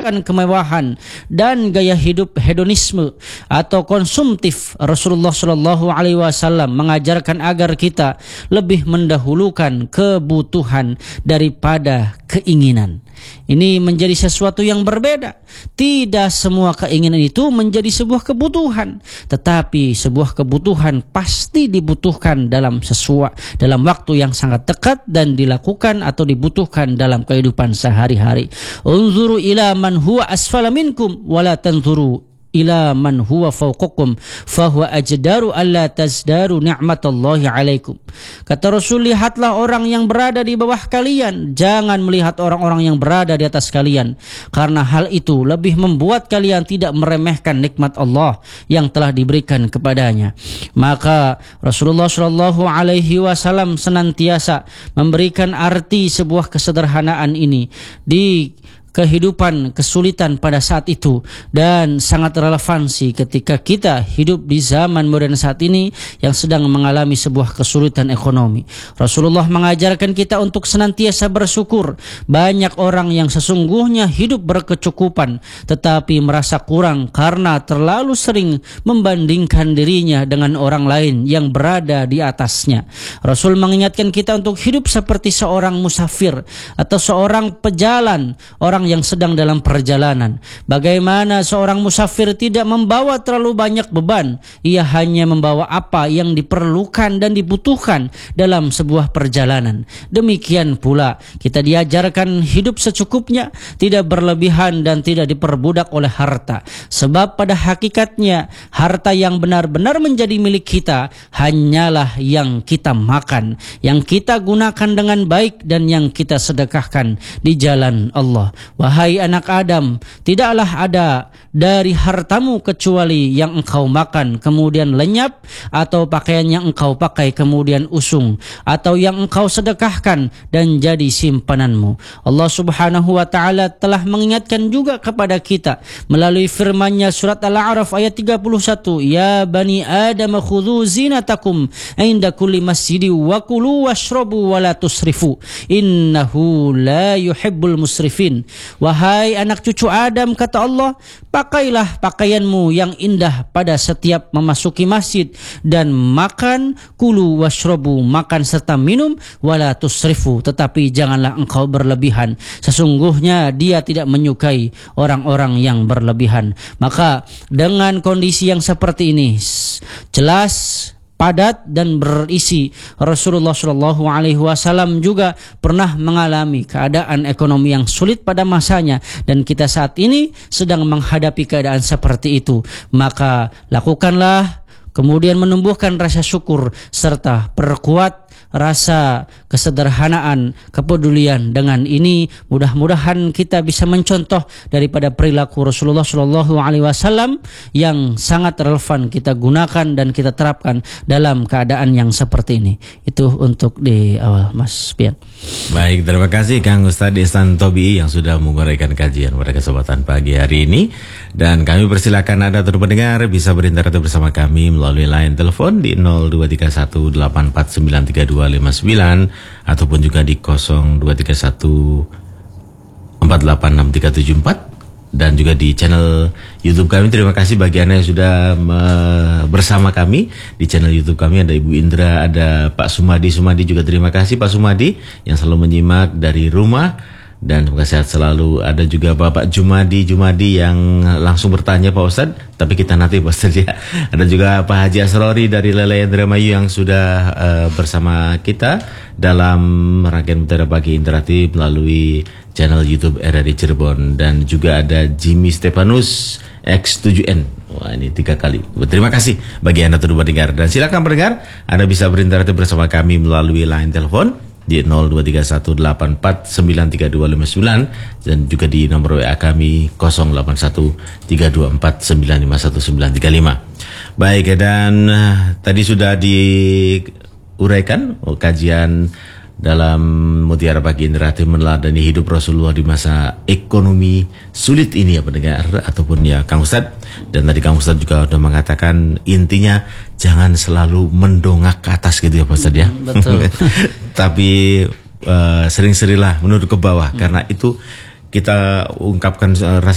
meninggalkan kemewahan dan gaya hidup hedonisme atau konsumtif. Rasulullah Shallallahu Alaihi Wasallam mengajarkan agar kita lebih mendahulukan kebutuhan daripada keinginan. Ini menjadi sesuatu yang berbeda. Tidak semua keinginan itu menjadi sebuah kebutuhan, tetapi sebuah kebutuhan pasti dibutuhkan dalam waktu yang sangat dekat dan dilakukan atau dibutuhkan dalam kehidupan sehari-hari. Unzuru ila man huwa asfala minkum wala tanzuru ila man huwa fawqakum fahuwa ajdaru alla tazdaru ni'matallahi alaikum. Kata Rasul, lihatlah orang yang berada di bawah kalian, jangan melihat orang-orang yang berada di atas kalian, karena hal itu lebih membuat kalian tidak meremehkan nikmat Allah yang telah diberikan kepadanya. Maka Rasulullah Shallallahu Alaihi Wasallam senantiasa memberikan arti sebuah kesederhanaan ini di kehidupan kesulitan pada saat itu, dan sangat relevansi ketika kita hidup di zaman modern saat ini yang sedang mengalami sebuah kesulitan ekonomi. Rasulullah mengajarkan kita untuk senantiasa bersyukur. Banyak orang yang sesungguhnya hidup berkecukupan tetapi merasa kurang karena terlalu sering membandingkan dirinya dengan orang lain yang berada di atasnya. Rasul mengingatkan kita untuk hidup seperti seorang musafir atau seorang pejalan, orang yang sedang dalam perjalanan. Bagaimana seorang musafir tidak membawa terlalu banyak beban, ia hanya membawa apa yang diperlukan dan dibutuhkan dalam sebuah perjalanan. Demikian pula kita diajarkan hidup secukupnya, tidak berlebihan dan tidak diperbudak oleh harta. Sebab pada hakikatnya harta yang benar-benar menjadi milik kita hanyalah yang kita makan, yang kita gunakan dengan baik dan yang kita sedekahkan di jalan Allah. Wahai anak Adam, tidaklah ada dari hartamu kecuali yang engkau makan kemudian lenyap, atau pakaian yang engkau pakai kemudian usung, atau yang engkau sedekahkan dan jadi simpananmu. Allah Subhanahu wa taala telah mengingatkan juga kepada kita melalui firman-Nya surat Al-A'raf ayat 31, ya bani Adam khudhu zinatakum inda kulli masjidi wa kulu washrabu wa la tusrifu innahu la yuhibbul musrifin. Wahai anak cucu Adam, kata Allah, pakailah pakaianmu yang indah pada setiap memasuki masjid dan makan, kulu washrabu, makan serta minum, wala tusrifu, tetapi janganlah engkau berlebihan. Sesungguhnya dia tidak menyukai orang-orang yang berlebihan. Maka dengan kondisi yang seperti ini, jelas, padat dan berisi, Rasulullah Shallallahu Alaihi Wasallam juga pernah mengalami keadaan ekonomi yang sulit pada masanya, dan kita saat ini sedang menghadapi keadaan seperti itu. Maka lakukanlah, kemudian menumbuhkan rasa syukur serta perkuat rasa kesederhanaan, kepedulian. Dengan ini mudah-mudahan kita bisa mencontoh daripada perilaku Rasulullah Shallallahu Alaihi Wasallam yang sangat relevan kita gunakan dan kita terapkan dalam keadaan yang seperti ini. Itu untuk di awal, Mas Pian. Baik, terima kasih Kang Ustadz Ihsan Tobi yang sudah menguraikan kajian pada kesempatan pagi hari ini. Dan kami persilakan Anda terus pendengar bisa berinteraksi bersama kami melalui line telepon di 023184932259 ataupun juga di 0231486374 dan juga di channel YouTube kami. Terima kasih bagi Anda yang sudah bersama kami di channel YouTube kami. Ada Ibu Indra, ada Pak Sumadi juga. Terima kasih Pak Sumadi yang selalu menyimak dari rumah. Dan semoga sehat selalu. Ada juga Bapak Jumadi yang langsung bertanya Pak Ustadz, tapi kita nanti Pak Ustadz ya. Ada juga Pak Haji Asrori dari Lelehan Indramayu yang sudah bersama kita dalam rangkaian Mutiara Pagi Interaktif melalui channel YouTube RRI Cirebon. Dan juga ada Jimmy Stefanus X7N. Wah, ini 3 kali. Terima kasih bagi Anda terus mendengar. Dan silakan pendengar, Anda bisa berinteraksi bersama kami melalui line telepon di 023184932259 dan juga di nomor WA kami 081324951935. Baik, dan tadi sudah diuraikan kajian dalam Mutiara Pagi Interaktif meneladani hidup Rasulullah di masa ekonomi sulit ini ya pendengar, ataupun ya Kang Ustadz. Dan tadi Kang Ustadz juga sudah mengatakan intinya jangan selalu mendongak ke atas gitu ya Pak Ustadz ya. Betul. Tapi sering-seringlah menurut ke bawah, karena itu kita ungkapkan rasa